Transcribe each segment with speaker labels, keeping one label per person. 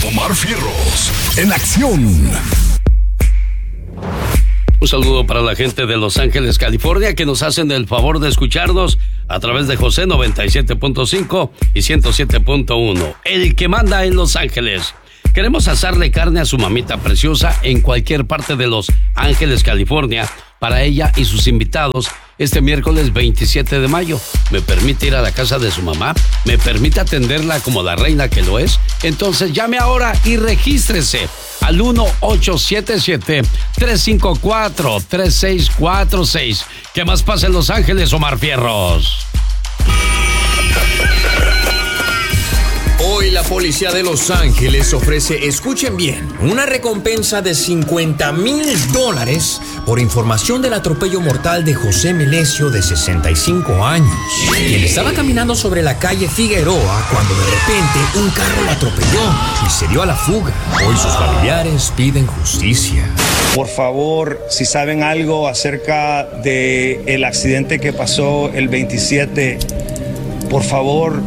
Speaker 1: Omar Fierros, en acción.
Speaker 2: Un saludo para la gente de Los Ángeles, California, que nos hacen el favor de escucharnos a través de José 97.5 y 107.1. El que manda en Los Ángeles. Queremos asarle carne a su mamita preciosa en cualquier parte de Los Ángeles, California, para ella y sus invitados este miércoles 27 de mayo. ¿Me permite ir a la casa de su mamá? ¿Me permite atenderla como la reina que lo es? Entonces llame ahora y regístrese al 1-877-354-3646. ¿Qué más pasa en Los Ángeles, Omar Fierros?
Speaker 3: Hoy la policía de Los Ángeles ofrece, escuchen bien, una recompensa de $50,000 por información del atropello mortal de José Melesio, de 65 años, quien estaba caminando sobre la calle Figueroa cuando de repente un carro lo atropelló y se dio a la fuga. Hoy sus familiares piden justicia.
Speaker 4: Por favor, si saben algo acerca del accidente que pasó el 27, por favor,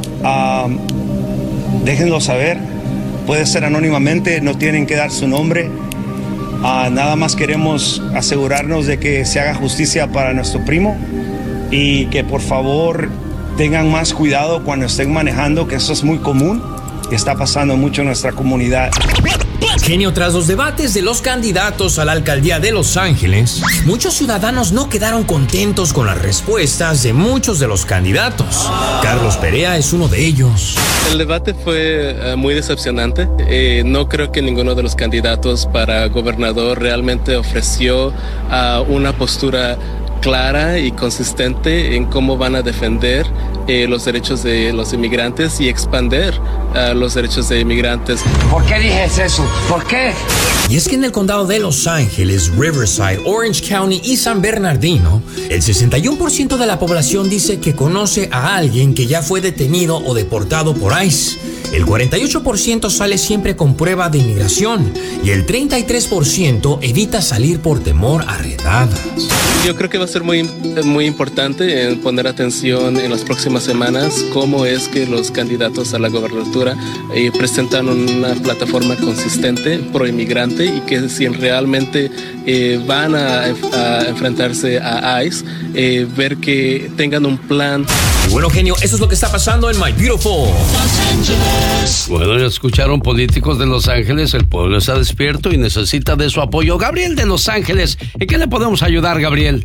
Speaker 4: déjenlo saber. Puede ser anónimamente, no tienen que dar su nombre. Nada más queremos asegurarnos de que se haga justicia para nuestro primo y que por favor tengan más cuidado cuando estén manejando, que eso es muy común y está pasando mucho en nuestra comunidad.
Speaker 3: Genio, tras los debates de los candidatos a la alcaldía de Los Ángeles, muchos ciudadanos no quedaron contentos con las respuestas de muchos de los candidatos. Carlos Perea es uno de ellos.
Speaker 5: El debate fue muy decepcionante. No creo que ninguno de los candidatos para gobernador realmente ofreció una postura clara y consistente en cómo van a defender los derechos de los inmigrantes y expandir los derechos de inmigrantes.
Speaker 6: ¿Por qué dices eso? ¿Por qué?
Speaker 3: Y es que en el condado de Los Ángeles, Riverside, Orange County y San Bernardino, el 61% de la población dice que conoce a alguien que ya fue detenido o deportado por ICE. El 48% sale siempre con prueba de inmigración y el 33% evita salir por temor a redadas.
Speaker 5: Yo creo que va a ser muy importante en poner atención en las próximas semanas cómo es que los candidatos a la gobernatura presentan una plataforma consistente pro inmigrante y que si realmente van a enfrentarse a ICE, ver que tengan un plan.
Speaker 3: Y bueno, genio, eso es lo que está pasando en My Beautiful Los
Speaker 2: Ángeles. Bueno, ya escucharon políticos de Los Ángeles, el pueblo está despierto y necesita de su apoyo. Gabriel de Los Ángeles, ¿en qué le podemos ayudar, Gabriel?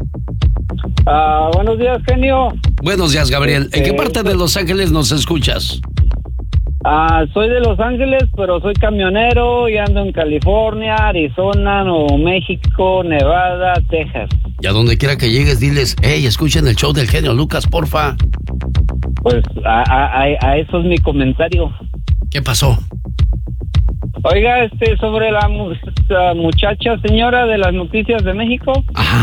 Speaker 7: Buenos días, genio.
Speaker 2: Buenos días, Gabriel. ¿En qué parte de Los Ángeles nos escuchas?
Speaker 7: Soy de Los Ángeles, pero soy camionero y ando en California, Arizona, Nuevo México, Nevada, Texas.
Speaker 2: Y a donde quiera que llegues, diles, hey, escuchen el show del genio Lucas, porfa.
Speaker 7: Pues a eso es mi comentario.
Speaker 2: ¿Qué pasó?
Speaker 7: Oiga, sobre la muchacha señora de las noticias de México.
Speaker 2: Ajá.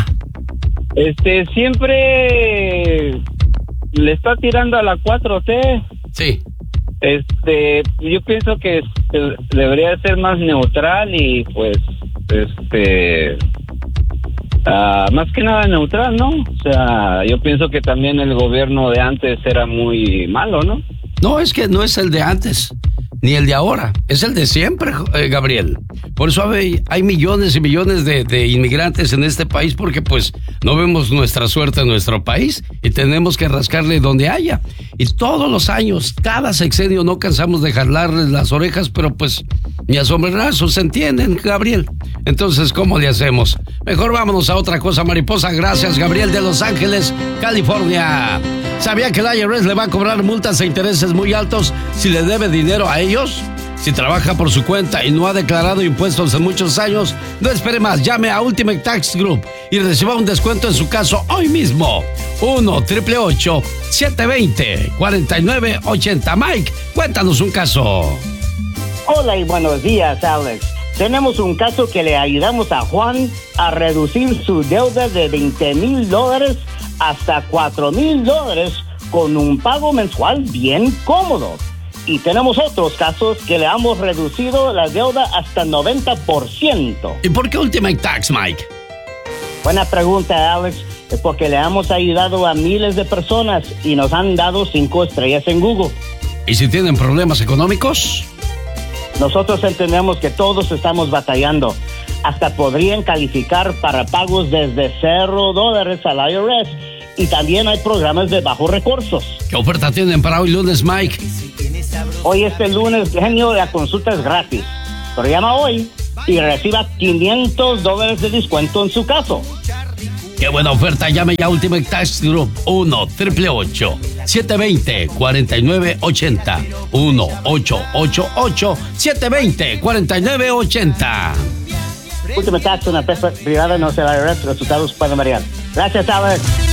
Speaker 7: Siempre le está tirando a la 4T.
Speaker 2: Sí.
Speaker 7: Yo pienso que debería ser más neutral y pues más que nada neutral, ¿no? O sea, yo pienso que también el gobierno de antes era muy malo, ¿no?
Speaker 2: No, es que no es el de antes ni el de ahora, es el de siempre, Gabriel. Por eso hay millones y millones de inmigrantes en este país, porque pues no vemos nuestra suerte en nuestro país y tenemos que rascarle donde haya. Y todos los años, cada sexenio, no cansamos de jalarles las orejas, pero pues ni a sombrerazos se entienden, Gabriel. Entonces, ¿cómo le hacemos? Mejor vámonos a otra cosa, mariposa. Gracias, Gabriel de Los Ángeles, California. ¿Sabía que el IRS le va a cobrar multas e intereses muy altos si le debe dinero a ellos? Si trabaja por su cuenta y no ha declarado impuestos en muchos años, no espere más. Llame a Ultimate Tax Group y reciba un descuento en su caso hoy mismo. 1-888-720-4980. Mike, cuéntanos un caso.
Speaker 8: Hola y buenos días, Alex. Tenemos un caso que le ayudamos a Juan a reducir su deuda de $20,000 hasta $4,000 con un pago mensual bien cómodo. Y tenemos otros casos que le hemos reducido la deuda hasta 90%.
Speaker 2: ¿Y por qué Ultimate Tax, Mike?
Speaker 8: Buena pregunta, Alex. Es porque le hemos ayudado a miles de personas y nos han dado 5 estrellas en Google.
Speaker 2: ¿Y si tienen problemas económicos?
Speaker 8: Nosotros entendemos que todos estamos batallando. Hasta podrían calificar para pagos desde $0 al IRS. Y también hay programas de bajos recursos.
Speaker 2: ¿Qué oferta tienen para hoy lunes, Mike?
Speaker 8: Hoy lunes, genio, la consulta es gratis. Pero llama hoy y reciba $500 de descuento en su caso.
Speaker 2: ¡Qué buena oferta! Llame ya a Ultimate Tax Group 1-888-720-4980. 1-888-720-4980.
Speaker 8: Ultimate Tax, una empresa privada, no se va a IRS, resultados pueden variar. Gracias, Alex.